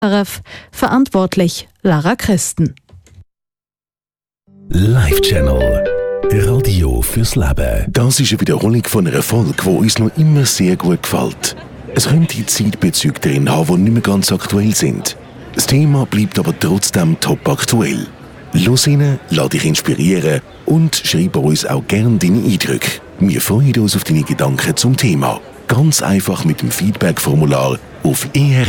RF, verantwortlich Lara Christen. Live Channel. Radio fürs Leben. Das ist eine Wiederholung von einer Folge, die uns noch immer sehr gut gefällt. Es könnte Zeitbezüge drin haben, die nicht mehr ganz aktuell sind. Das Thema bleibt aber trotzdem top aktuell. Los rein, lass dich inspirieren und schreib uns auch gerne deine Eindrücke. Wir freuen uns auf deine Gedanken zum Thema. Ganz einfach mit dem Feedback-Formular auf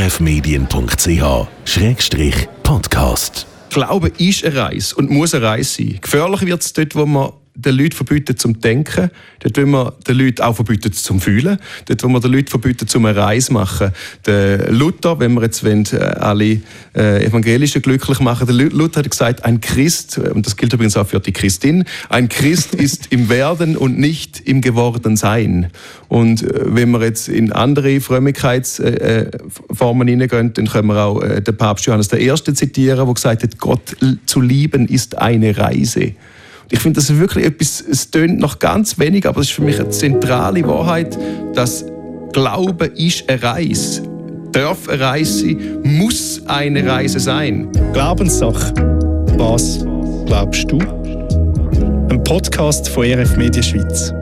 erfmedien.ch/podcast. Glaube ist eine Reise und muss eine Reise sein. Gefährlich wird es dort, wo man den Leuten verbietet zum Denken, dort wo man den Leuten auch verbietet zum Fühlen, dort wo man den Leuten verbietet zum eine Reise machen. Der Luther, wenn wir jetzt alle Evangelischen glücklich machen, der Luther hat gesagt, ein Christ, und das gilt übrigens auch für die Christin, ein Christ ist im Werden und nicht im Gewordensein. Und wenn wir jetzt in andere Frömmigkeitsformen hineingehen, dann können wir auch den Papst Johannes I. zitieren, der gesagt hat, Gott zu lieben ist eine Reise. Ich finde das wirklich etwas, es tönt noch ganz wenig, aber es ist für mich eine zentrale Wahrheit, dass Glaube ist eine Reise. Darf eine Reise sein, muss eine Reise sein. Glaubenssache. Was glaubst du? Ein Podcast von RF Media Schweiz.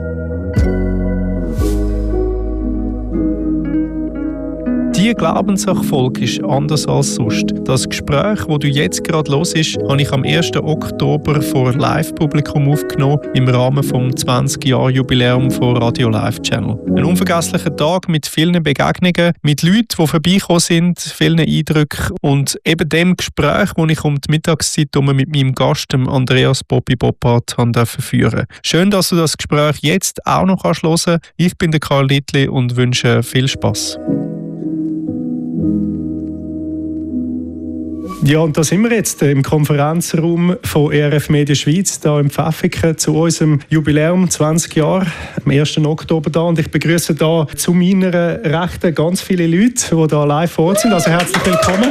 Diese Glaubenssache-Folge ist anders als sonst. Das Gespräch, das du jetzt gerade hörst, habe ich am 1. Oktober vor Live-Publikum aufgenommen im Rahmen des 20-Jahr-Jubiläum von Radio Live Channel. Ein unvergesslicher Tag mit vielen Begegnungen, mit Leuten, die vorbeigekommen sind, vielen Eindrücken und eben dem Gespräch, das ich um die Mittagszeit mit meinem Gast, Andreas Bobby Boppard, führen durfte. Schön, dass du das Gespräch jetzt auch noch hören kannst. Ich bin der Karl Littli und wünsche viel Spass. Ja, und da sind wir jetzt im Konferenzraum von RF Media Schweiz, hier im Pfäffiken, zu unserem Jubiläum 20 Jahre, am 1. Oktober da. Und ich begrüße da zu meiner Rechten ganz viele Leute, die da live vor Ort sind. Also herzlich willkommen.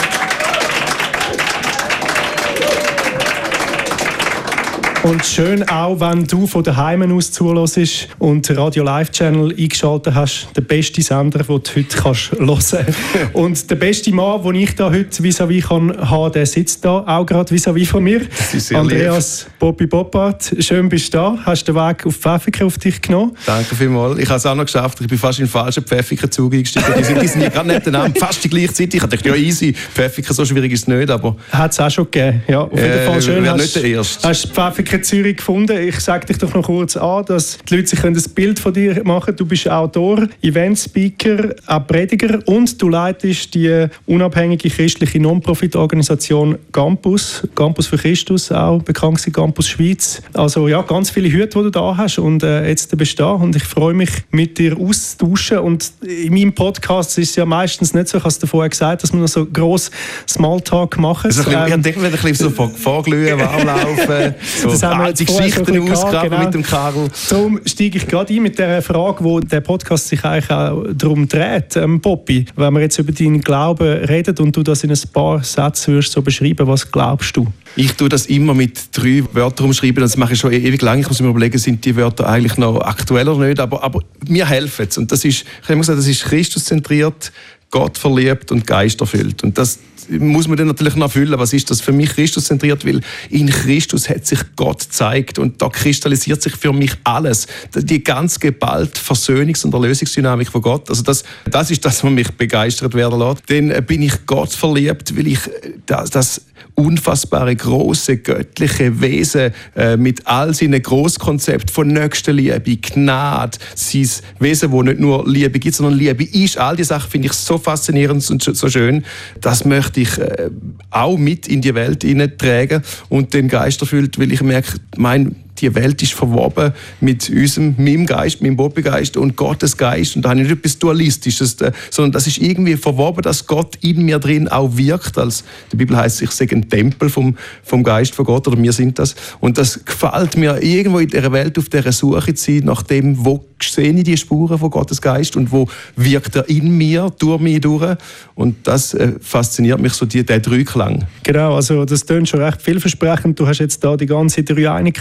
Und schön auch, wenn du von daheim aus zuhörst und Radio Live Channel eingeschaltet hast, der beste Sender, den du heute hören kannst. Und der beste Mann, den ich da heute vis-à-vis haben kann, der sitzt da auch gerade vis-à-vis von mir. Andreas Bobby Boppard, schön bist du da. Hast den Weg auf Pfäffiken auf dich genommen? Danke vielmals. Ich habe es auch noch geschafft. Ich bin fast in den falschen Pfäffiken-Zug eingestiegen. Die sind ja gerade nebeneinander, fast die gleichzeitig. Ich dachte, ja easy, Pfäffiken, so schwierig ist es nicht. Hat es auch schon gegeben. Ja, auf jeden Fall schön. Wäre nicht der Erste. Hast Pfäffiken Zürich gefunden. Ich sage dich doch noch kurz an, dass die Leute sich ein Bild von dir machen können. Du bist Autor, Eventspeaker, auch Prediger und du leitest die unabhängige christliche Non-Profit-Organisation Campus für Christus, auch bekannt als Campus Schweiz. Also ja, ganz viele Hüte, die du da hast und jetzt bist du da und ich freue mich, mit dir auszutauschen. Und in meinem Podcast ist es ja meistens nicht so, ich habe es dir vorher gesagt, dass wir noch so gross Smalltalk machen. Also ich denke, wir ein bisschen so vorglühen, warmlaufen, so alte Geschichten ausgraben genau. Mit dem Karl. Darum steige ich gerade ein mit der Frage, wo der Podcast sich eigentlich auch darum dreht, Bobby. Wenn wir jetzt über deinen Glauben reden und du das in ein paar Sätzen würdest so beschreiben, was glaubst du? Ich tue das immer mit 3 Wörtern umschreiben. Das mache ich schon ewig lang. Ich muss mir überlegen, sind die Wörter eigentlich noch aktuell oder nicht. Aber mir helfen es. Und das ist, ich habe immer gesagt, das ist Christuszentriert, Gott verliebt und Geist erfüllt. Und das muss man dann natürlich noch erfüllen. Was ist das für mich Christuszentriert? Weil in Christus hat sich Gott gezeigt und da kristallisiert sich für mich alles. Die ganz geballte Versöhnungs- und Erlösungsdynamik von Gott. Also das ist das, was mich begeistert werden lässt. Dann bin ich Gott verliebt, weil ich das unfassbare, große, göttliche Wesen mit all seinen Grosskonzepten von Nächstenliebe, Gnade, sein Wesen, wo nicht nur Liebe gibt, sondern Liebe ist. All diese Sachen finde ich so faszinierend und so schön. Das möchte ich auch mit in die Welt hineintragen und den Geist erfüllt, weil ich merke, die Welt ist verwoben mit meinem Geist, meinem Bobby-Geist und Gottes Geist. Und da habe ich nicht etwas Dualistisches, sondern das ist irgendwie verwoben, dass Gott in mir drin auch wirkt. Als die Bibel heisst, ich sage ein Tempel vom Geist von Gott, oder wir sind das. Und das gefällt mir, irgendwo in dieser Welt auf dieser Suche zu sein, nach dem, wo sehe ich die Spuren von Gottes Geist und wo wirkt er in mir, durch mich durch. Und das fasziniert mich, so der Dreiklang. Genau, also das tönt schon recht vielversprechend. Du hast jetzt da die ganze Dreieinigkeit, Vater,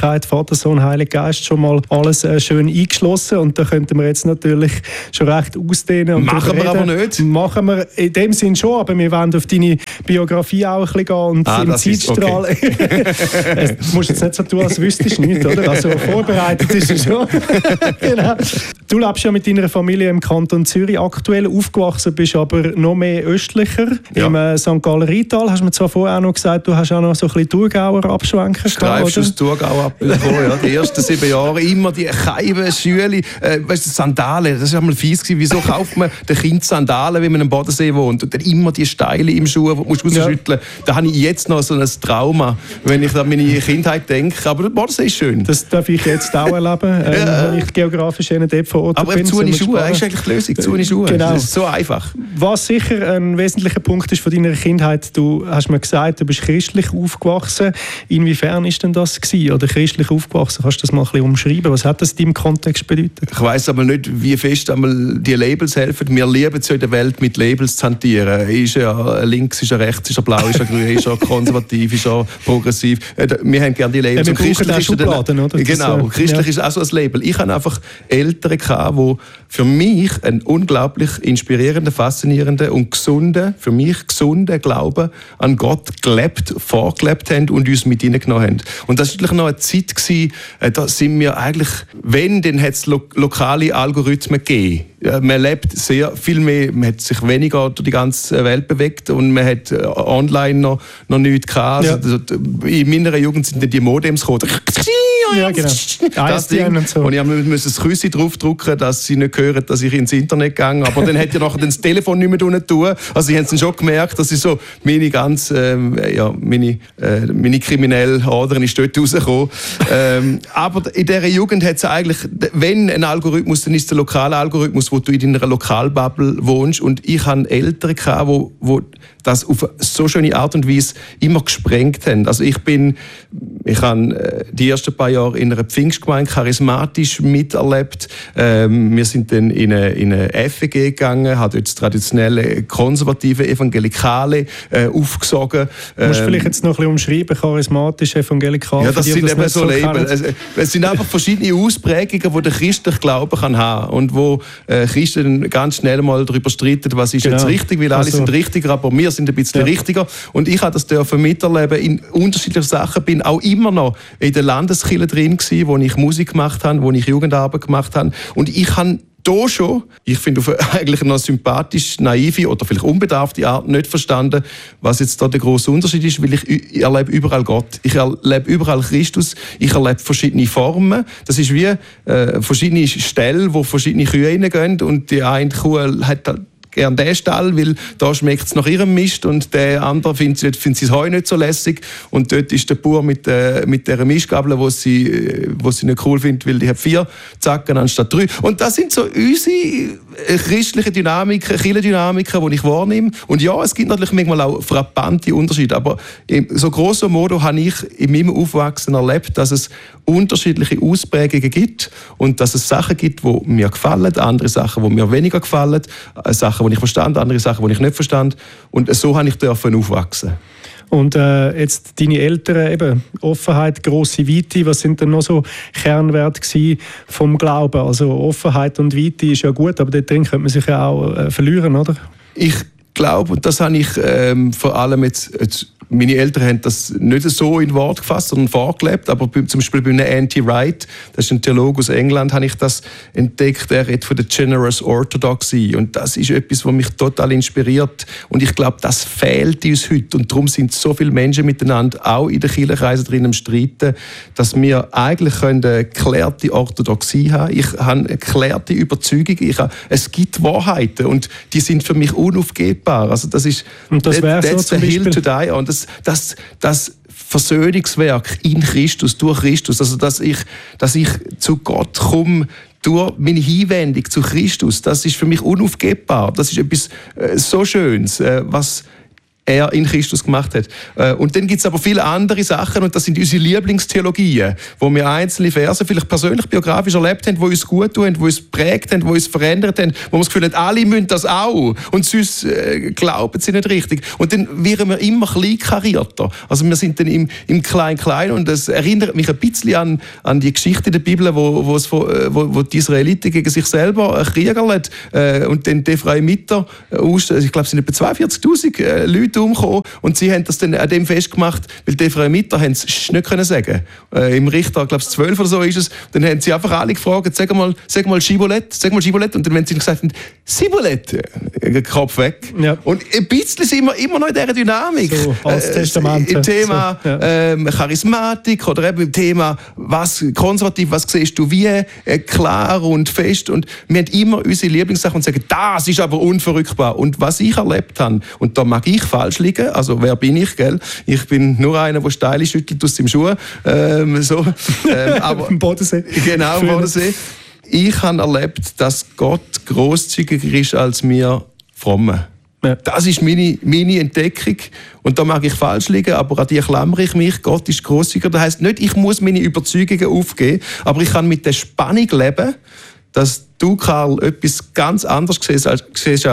Vater, Sohn, Heiliger Geist schon mal alles schön eingeschlossen und da könnten wir jetzt natürlich schon recht ausdehnen. Und machen wir aber nicht. Machen wir in dem Sinn schon, aber wir wollen auf deine Biografie auch ein bisschen gehen und im Zeitstrahl. Okay. Du musst jetzt nicht so tun, als wüsstest du nicht, oder? Also vorbereitet ist es schon. Genau. Du lebst ja mit deiner Familie im Kanton Zürich aktuell, aufgewachsen bist aber noch mehr östlicher, im St. Galler Rheintal. Hast du mir zwar vorher auch noch gesagt, du hast auch noch so ein bisschen Thurgauer Abschwenker gehabt, oder? Thurgau abbekommen, ja. Die ersten 7 Jahre immer die Scheiben, Schüle, weißt du, Sandalen, das war einmal fies gewesen. Wieso kauft man den Kind Sandalen, wenn man am Bodensee wohnt und dann immer die Steile im Schuh, die musst du rausschütteln. Da habe ich jetzt noch so ein Trauma, wenn ich an meine Kindheit denke. Aber der Bodensee ist schön. Das darf ich jetzt auch erleben, wenn ich geografisch dort vor Ort bin. Aber zu Schuhe ist eigentlich die Lösung. Zu Schuhe. Genau. Das ist so einfach. Was sicher ein wesentlicher Punkt ist von deiner Kindheit, du hast mir gesagt, du bist christlich aufgewachsen. Inwiefern ist denn das gewesen? Oder christlich aufgewachsen? Kannst du das mal ein bisschen umschreiben? Was hat das in deinem Kontext bedeutet? Ich weiss aber nicht, wie fest die Labels helfen. Wir lieben es ja in der Welt, mit Labels zu hantieren. Ist er links, ist er rechts, ist er blau, ist er grün, ist er konservativ, ist er progressiv. Wir haben gerne die Labels. Wir brauchen auch Schubladen, oder? Genau, christlich ist auch so ein Label. Ich hatte einfach Eltern, die für mich einen unglaublich inspirierenden, faszinierenden und gesunden Glauben an Gott vorgelebt haben und uns mit hineingenommen haben. Und das war natürlich noch eine Zeit gewesen, da sind wir eigentlich, wenn, dann hat es lokale Algorithmen gegeben. Man lebt sehr viel mehr, man hat sich weniger durch die ganze Welt bewegt und man hat online noch nichts gehabt. Ja. Also, in meiner Jugend sind dann die Modems gekommen. Ja, genau. Das Ding. Und so. Und ich musste ein Küsschen draufdrücken, dass sie nicht hören, dass ich ins Internet gehe. Aber dann hat ja nachher das Telefon nicht mehr tun. Also sie haben es schon gemerkt, dass ich so meine kriminelle Adern ist dort rausgekommen. Aber in dieser Jugend hat es eigentlich, wenn ein Algorithmus, dann ist es der lokale Algorithmus, wo du in deiner Lokalbubble wohnst. Und ich hatte Eltern, die das auf so schöne Art und Weise immer gesprengt haben. Also ich habe die ersten paar Jahre in einer Pfingstgemeinde charismatisch miterlebt. Wir sind dann in eine FEG gegangen, haben dort das traditionelle konservative Evangelikale aufgesogen. Du musst vielleicht jetzt noch ein bisschen umschreiben, charismatisch, evangelikal. Ja, das sind eben so Label. Es sind einfach verschiedene Ausprägungen, die der christliche Glaube kann haben und wo Christen ganz schnell mal darüber streiten, was ist jetzt richtig, weil alle sind richtiger, aber wir sind ein bisschen richtiger. Und ich durfte miterleben in unterschiedlichen Sachen, bin auch immer noch in der Landeskirche drin gewesen, wo ich Musik gemacht habe, wo ich Jugendarbeit gemacht habe. Und ich habe da schon, ich finde auf eigentlich eine sympathisch, naive oder vielleicht unbedarfte Art nicht verstanden, was jetzt da der grosse Unterschied ist, weil ich erlebe überall Gott. Ich erlebe überall Christus. Ich erlebe verschiedene Formen. Das ist wie verschiedene Ställe, wo verschiedene Kühe reingehen und die eine Kuh hat gern den Stall, weil da schmeckt es nach ihrem Mist und der andere findet sie das Heu nicht so lässig und dort ist der Bauer mit dieser Mistgabel, wo sie nicht cool findet, weil die hat 4 Zacken anstatt 3. Und das sind so unsere christliche Dynamiken, Kirchendynamiken, die ich wahrnehme. Und ja, es gibt natürlich manchmal auch frappante Unterschiede, aber so grosso modo habe ich in meinem Aufwachsen erlebt, dass es unterschiedliche Ausprägungen gibt und dass es Sachen gibt, die mir gefallen, andere Sachen, die mir weniger gefallen, Sachen, die ich verstand, andere Sachen, die ich nicht verstand. Und so habe ich aufwachsen. Und jetzt deine Eltern, eben Offenheit, grosse Weite, was sind denn noch so Kernwerte vom Glauben? Also Offenheit und Weite ist ja gut, aber dort drin könnte man sich ja auch verlieren, oder? Ich glaube, und das habe ich vor allem jetzt meine Eltern haben das nicht so in Wort gefasst, sondern vorgelebt. Aber zum Beispiel bei einem N.T. Wright, das ist ein Theologe aus England, habe ich das entdeckt. Er redet von der Generous Orthodoxy. Und das ist etwas, was mich total inspiriert. Und ich glaube, das fehlt uns heute. Und darum sind so viele Menschen miteinander, auch in den Kirchenkreisen drin, am Streiten, dass wir eigentlich eine geklärte Orthodoxie haben. Ich habe eine geklärte Überzeugung. Es gibt Wahrheiten und die sind für mich unaufgebbar. Also das ist und das wäre so the hill to die on. Das Versöhnungswerk in Christus, durch Christus, also dass ich zu Gott komme, durch meine Hinwendung zu Christus, das ist für mich unaufgebbar. Das ist etwas so Schönes, was er in Christus gemacht hat. Und dann gibt es aber viele andere Sachen, und das sind unsere Lieblingstheologien, wo wir einzelne Verse vielleicht persönlich, biografisch erlebt haben, die uns gut tun, die uns prägt haben, die uns verändert haben, wo wir das Gefühl haben, alle müssen das auch, und sonst glauben sie nicht richtig. Und dann werden wir immer kleinkarierter. Also wir sind dann im Klein-Klein, und das erinnert mich ein bisschen an die Geschichte in der Bibel, wo die Israeliten gegen sich selber kriegerlen, und dann die Ephraimiter, ich glaube, es sind etwa 42'000 Leute umgekommen, und sie haben das dann an dem festgemacht, weil die Ephraimiter haben es nicht können sagen. Im Richter, glaube ich, 12 oder so ist es. Dann haben sie einfach alle gefragt, sag mal Schibolett. Und dann, wenn sie gesagt haben, Sibolett, Kopf weg. Ja. Und ein bisschen sind wir immer noch in dieser Dynamik. So, als Testament. Im Thema so, ja. Charismatik oder eben im Thema, was konservativ, was siehst du wie, klar und fest. Und wir haben immer unsere Lieblingssachen und sagen, das ist aber unverrückbar. Und was ich erlebt habe, und da mag ich falsch liegen, also wer bin ich, gell? Ich bin nur einer, der Steine schüttelt aus dem Schuh. Aber im Bodensee. Genau, im Bodensee. Ich habe erlebt, dass Gott grosszügiger ist als wir Fromme. Ja. Das ist meine Entdeckung. Und da mag ich falsch liegen, aber an die klammere ich mich. Gott ist grosszügiger. Das heisst nicht, ich muss meine Überzeugungen aufgeben, aber ich kann mit der Spannung leben, dass du, Karl, etwas ganz anderes siehst als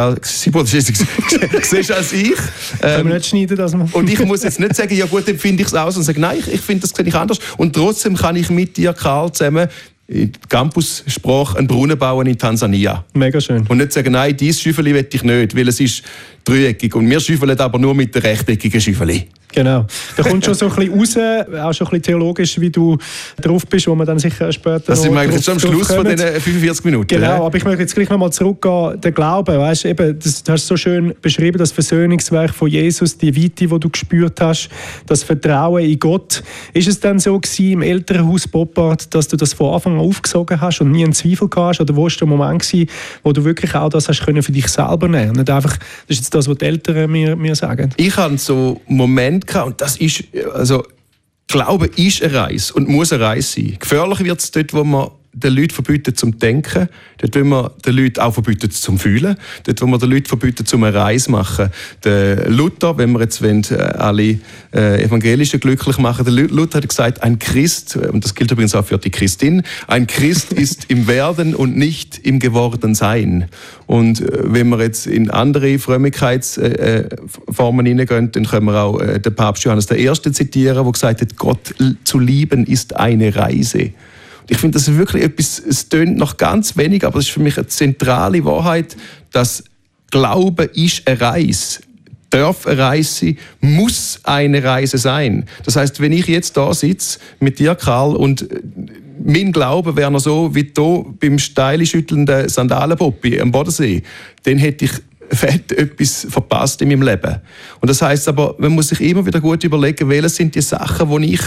ich. Können wir nicht schneiden, dass man... Und ich muss jetzt nicht sagen, ja gut, dann finde ich es aus, und sagen, nein, ich finde, das sehe ich anders. Und trotzdem kann ich mit dir, Karl, zusammen in Campussprache einen Brunnen bauen in Tansania. Mega schön. Und nicht sagen, nein, dieses Schäufeli will ich nicht, weil es ist dreieckig. Und wir schäufeln aber nur mit der rechteckigen Schäufeli. Genau. Da kommt schon so ein bisschen raus, auch schon ein bisschen theologisch, wie du drauf bist, wo man dann sicher später das sind wir eigentlich schon am Schluss von diesen 45 Minuten. Genau, aber ich möchte jetzt gleich nochmal zurückgehen, der Glaube, weißt, eben, du hast so schön beschrieben, das Versöhnungswerk von Jesus, die Weite, die du gespürt hast, das Vertrauen in Gott. Ist es dann so gewesen, im Elternhaus Boppard, dass du das von Anfang an aufgesogen hast und nie einen Zweifel gehabt hast, oder wo war der Moment gewesen, wo du wirklich auch das hast können für dich selber nehmen? Nicht einfach, das ist jetzt das, was die Eltern mir sagen. Ich hatte so Momente, und das ist, also Glaube ist eine Reise und muss eine Reise sein. Gefährlich wird es dort, wo man den Leuten verbieten zum Denken, dort will man den Leuten auch verbieten zum Fühlen, dort wo man den Leuten verbieten zum eine Reise machen. Der Luther, wenn wir jetzt alle Evangelischen glücklich machen, der Luther hat gesagt, ein Christ, und das gilt übrigens auch für die Christin, ein Christ ist im Werden und nicht im Gewordensein. Und wenn wir jetzt in andere Frömmigkeitsformen hineingehen, dann können wir auch den Papst Johannes I. zitieren, der gesagt hat, Gott zu lieben ist eine Reise. Ich finde, das ist wirklich etwas, es tönt noch ganz wenig, aber es ist für mich eine zentrale Wahrheit, dass Glaube ist eine Reise. Darf eine Reise sein, muss eine Reise sein. Das heisst, wenn ich jetzt da sitze mit dir, Karl, und mein Glaube wäre noch so wie hier beim steil schüttelnden Sandalenpoppi am Bodensee, dann hätte ich fett etwas verpasst in meinem Leben. Und das heisst aber, man muss sich immer wieder gut überlegen, welche sind die Sachen, die ich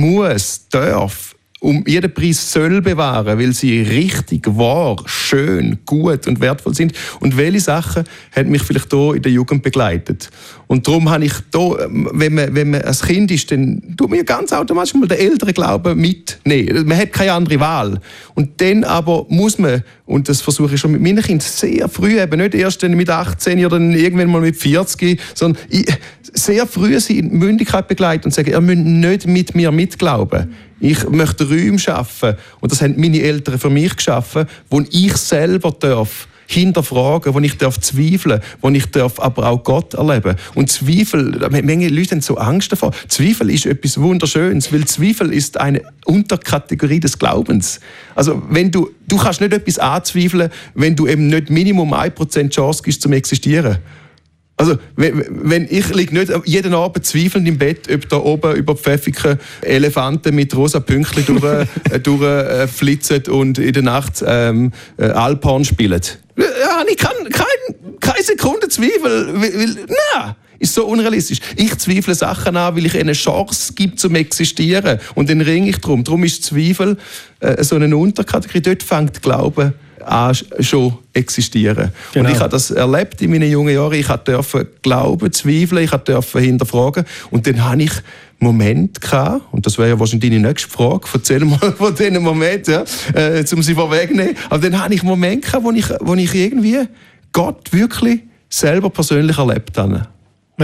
darf, um jeden Preis soll bewahren, weil sie richtig, wahr, schön, gut und wertvoll sind. Und welche Sachen haben mich vielleicht hier in der Jugend begleitet. Und darum habe ich hier, wenn man als Kind ist, dann tut man ganz automatisch mal den älteren Glauben mitnehmen. Man hat keine andere Wahl. Und dann aber muss man, und das versuche ich schon mit meinen Kindern sehr früh, eben nicht erst mit 18 oder dann irgendwann mal mit 40, sondern sehr früh sie in Mündigkeit begleiten und sagen, ihr müsst nicht mit mir mitglauben. Ich möchte Räume schaffen, und das haben meine Eltern für mich geschaffen, wo ich selber darf hinterfragen, wo ich darf zweifeln, wo ich darf aber auch Gott erleben. Und Zweifel, manche Leute haben so Angst davor. Zweifel ist etwas Wunderschönes, weil Zweifel ist eine Unterkategorie des Glaubens. Also wenn du kannst nicht etwas anzweifeln, wenn du eben nicht Minimum 1% Chance gibst zum Existieren. Also, wenn ich liege nicht jeden Abend zweifelnd im Bett, ob da oben über Pfäffiken Elefanten mit rosa Pünktchen durchflitzen und in der Nacht Alphorn spielen. Ja, ich kann keine Sekunde Zweifel, nein, ist so unrealistisch. Ich zweifle Sachen an, weil ich eine Chance gibt zum Existieren, und dann ringe ich drum. Darum ist Zweifel so eine Unterkategorie. Dort fängt Glauben an schon existieren. Genau. Und ich habe das erlebt in meinen jungen Jahren. Ich durfte glauben, zweifeln, ich durfte hinterfragen. Und dann hatte ich Momente gehabt, und das wäre ja wahrscheinlich deine nächste Frage, erzähl mal von diesen Momenten, ja, um sie vorwegzunehmen. Aber dann hatte ich Momente gehabt, wo ich irgendwie Gott wirklich selber persönlich erlebt habe. Ja.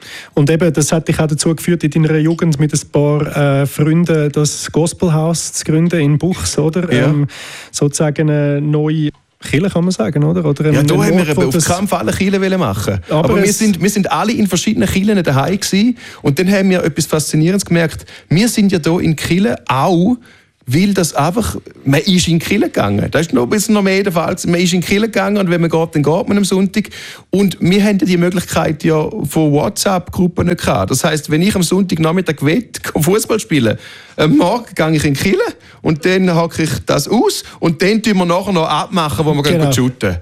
Und eben, das hat dich auch dazu geführt, in deiner Jugend mit ein paar Freunden das Gospelhaus zu gründen in Buchs, oder? Ja. Sozusagen eine neue Kirche, kann man sagen, oder? Oder da haben wir auf keinen Fall eine Kirche machen. Aber wir sind alle in verschiedenen Kirchen daheim gewesen. Und dann haben wir etwas Faszinierendes gemerkt. Wir sind ja hier in Kirche auch, weil das einfach, man ist in die Kirche gegangen. Das ist noch ein bisschen noch mehr der Fall. Man ist in die Kirche gegangen und wenn man geht, dann geht man am Sonntag. Und wir haben die Möglichkeit ja von WhatsApp-Gruppen nicht gehabt. Das heisst, wenn ich am Sonntagnachmittag Fußball spielen will, morgen gehe ich in die Kirche und dann hacke ich das aus und dann tun wir nachher noch abmachen, wo wir gehen shooten.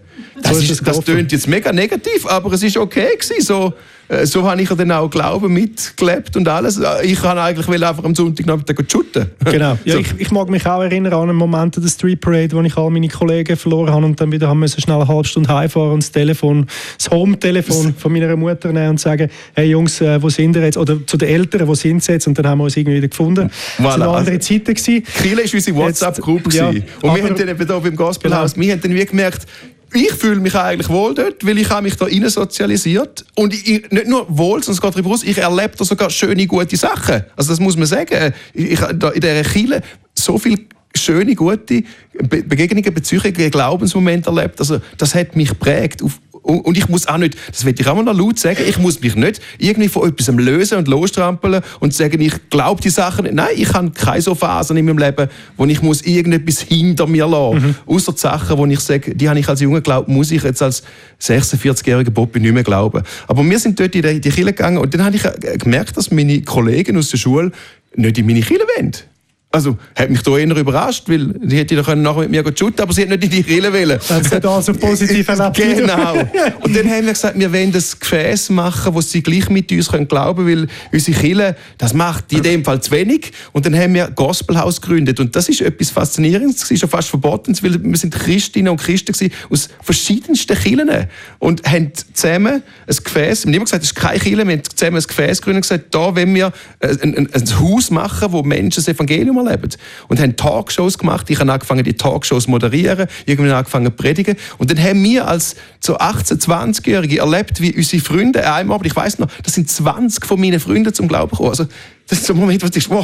Das klingt jetzt mega negativ, aber es war okay gewesen. So habe ich dann auch Glauben mitgelebt und alles. Ich kann eigentlich einfach am Sonntagnachmittag shooten. Genau. Ja, ich mag mich auch erinnern an einen Moment an der Street Parade, wo ich all meine Kollegen verloren habe und dann wieder schnell eine halbe Stunde heimfahren und das Home-Telefon von meiner Mutter nehmen und sagen, hey Jungs, wo sind ihr jetzt? Oder zu den Eltern, wo sind sie jetzt? Und dann haben wir uns irgendwie wieder gefunden. Voilà. Das waren andere Zeiten gewesen. Kiel war unsere WhatsApp-Gruppe. Ja, und wir haben dann eben hier beim Gospelhaus, wir haben dann wie gemerkt, ich fühle mich eigentlich wohl dort, weil ich habe mich da rein sozialisiert. Und nicht nur wohl, sondern es geht darüber aus, ich erlebe da sogar schöne, gute Sachen. Also das muss man sagen. Ich habe in dieser Kirche so viele schöne, gute Begegnungen, Beziehungen, Glaubensmomente erlebt. Also das hat mich geprägt. Und ich muss auch nicht, das will ich auch mal noch laut sagen, ich muss mich nicht irgendwie von etwas lösen und losstrampeln und sagen, ich glaube die Sachen nicht. Nein, ich habe keine so Phasen in meinem Leben, wo ich muss irgendetwas hinter mir lassen muss. Ausser die Sachen, wo ich sage, die habe ich als Junge geglaubt, muss ich jetzt als 46-jähriger Bobby nicht mehr glauben. Aber wir sind dort in die Kirche gegangen und dann habe ich gemerkt, dass meine Kollegen aus der Schule nicht in meine Kirche wollen. Also, hat mich da eher überrascht, weil die hätte nachher mit mir shooten, aber sie hat nicht in die Kirche wollen. Das ist da so positiv erlebt. Genau. Und dann haben wir gesagt, wir wollen das Gefäß machen, wo sie gleich mit uns glauben können, weil unsere Kirche, das macht in dem Fall zu wenig. Und dann haben wir ein Gospelhaus gegründet. Und das ist etwas Faszinierendes, das ist schon fast verboten, weil wir sind Christinnen und Christen aus verschiedensten Kirchen und haben zusammen ein Gefäß, niemand gesagt, das ist keine Kirche, wir haben zusammen ein Gefäß gegründet und gesagt, da wollen wir ein Haus machen, wo Menschen das Evangelium erleben. Und haben Talkshows gemacht. Ich habe angefangen, die Talkshows zu moderieren. Irgendwann angefangen zu predigen. Und dann haben wir als so 18-, 20-Jährige erlebt, wie unsere Freunde einmal, aber ich weiss noch, das sind 20 von meinen Freunden zum Glauben gekommen. Also, das ist so ein Moment, wo du denkst, wow,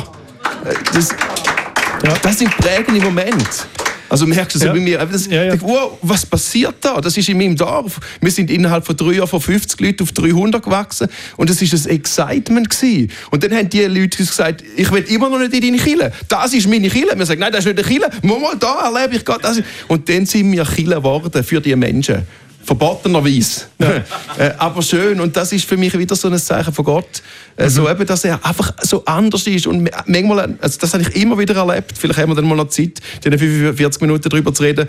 das sind prägende Momente. Also merkst du so bei mir, wow, was passiert da? Das ist in meinem Dorf. Wir sind innerhalb von 3 Jahren von 50 Leuten auf 300 gewachsen und das war ein Excitement gewesen. Und dann haben die Leute gesagt, ich will immer noch nicht in deine Kirche. Das ist meine Kirche. Wir sagen, nein, das ist nicht eine Kirche. Mal da erlebe ich Gott. Und dann sind wir Kirche geworden für die Menschen. Verbotenerweise. Aber schön. Und das ist für mich wieder so ein Zeichen von Gott. So eben, dass er einfach so anders ist. Und manchmal, also das habe ich immer wieder erlebt. Vielleicht haben wir dann mal noch Zeit, in 45 Minuten darüber zu reden.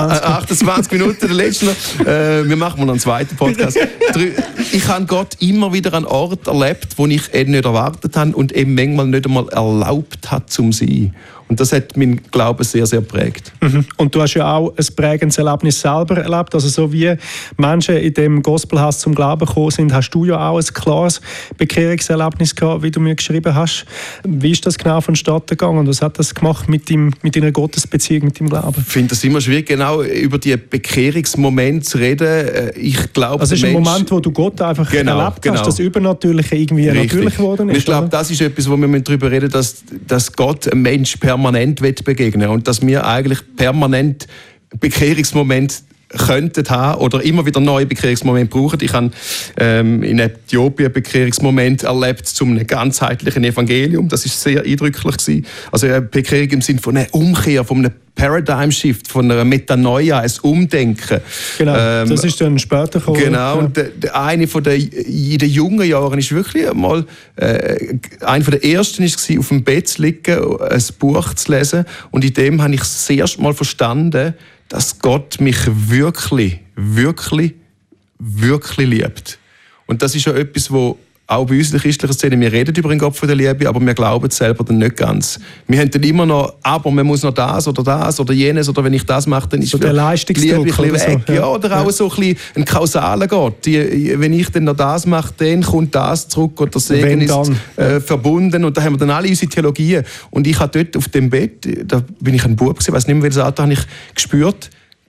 28 Minuten, der letzte noch. Wir machen mal einen zweiten Podcast. Ich habe Gott immer wieder an Ort erlebt, wo ich eben nicht erwartet habe und eben manchmal nicht einmal erlaubt hat, zum sein. Und das hat meinen Glauben sehr, sehr geprägt. Und du hast ja auch ein prägendes Erlebnis selber erlebt. Also so wie Menschen in dem Gospelhaus zum Glauben gekommen sind, hast du ja auch ein klares Bekehrungserlebnis gehabt, wie du mir geschrieben hast. Wie ist das genau vonstatten gegangen und was hat das gemacht mit deiner Gottesbeziehung, mit deinem Glauben? Ich finde das immer schwierig, genau über die Bekehrungsmomente zu reden. Ich glaube, also es ist ein Moment, wo du Gott einfach erlebt hast, das Übernatürliche irgendwie natürlich geworden ist. Ich glaube, das ist etwas, wo wir darüber reden, dass Gott einem Mensch permanent begegnen will und dass wir eigentlich permanent Bekehrungsmomente könnten haben oder immer wieder neue Bekehrungsmomente brauchen. Ich habe in Äthiopien einen Bekehrungsmoment erlebt zum einem ganzheitlichen Evangelium. Das war sehr eindrücklich gewesen. Also eine Bekehrung im Sinne von einer Umkehr, von einem Paradigm-Shift, von einer Metanoia, ein Umdenken. Genau, das ist dann später gekommen. Genau, und eine von in den jungen Jahren ist wirklich einmal, einer der ersten war, auf dem Bett zu liegen, ein Buch zu lesen. Und in dem habe ich das erste Mal verstanden, dass Gott mich wirklich, wirklich, wirklich liebt. Und das ist ja etwas, wo auch bei uns in der christlichen Szene, wir reden über den Gott von der Liebe, aber wir glauben es selber dann nicht ganz. Wir haben dann immer noch, aber man muss noch das oder jenes, oder wenn ich das mache, dann ist so der Leistungsdruck die Liebe weg. So. Ja, oder auch so ein bisschen ein kausaler Gott. Wenn ich dann noch das mache, dann kommt das zurück und der Segen ist verbunden. Und da haben wir dann alle unsere Theologien. Und ich habe dort auf dem Bett, da bin ich ein Bub gewesen, ich weiss nicht mehr, welches Alter habe ich gespürt,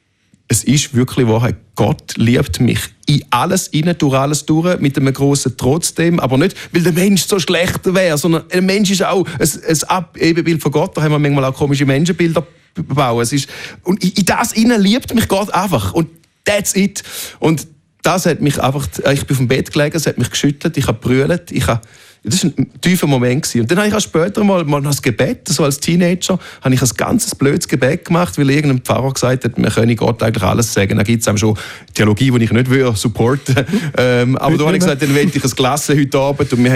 es ist wirklich Wahrheit. Gott liebt mich in alles rein, durch alles durch, mit einem grossen Trotzdem, aber nicht, weil der Mensch so schlecht wäre, sondern ein Mensch ist auch ein Ebenbild von Gott. Da haben wir manchmal auch komische Menschenbilder bauen. Und in das rein liebt mich Gott einfach. Und that's it. Und das hat mich einfach, ich bin auf dem Bett gelegen, es hat mich geschüttelt, ich habe gebrüllt, das war ein tiefer Moment gewesen. Und dann habe ich auch später mal das Gebet, so als Teenager, habe ich ein ganzes blödes Gebet gemacht, weil irgendein Pfarrer gesagt hat, man könne Gott eigentlich alles sagen. Da gibt es schon Theologie, die ich nicht supporten will. Aber da habe ich gesagt, dann will ich ein Glas heute Abend und wir